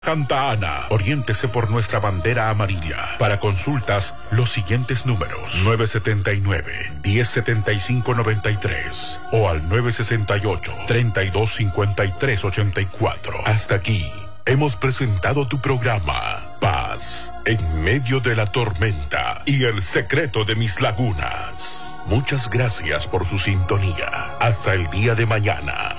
Santa Ana. Oriéntese por nuestra bandera amarilla. Para consultas, los siguientes números: 979-1075-93 o al 968-3253-84. Hasta aquí, hemos presentado tu programa Paz en medio de la tormenta y el secreto de mis lagunas. Muchas gracias por su sintonía. Hasta el día de mañana.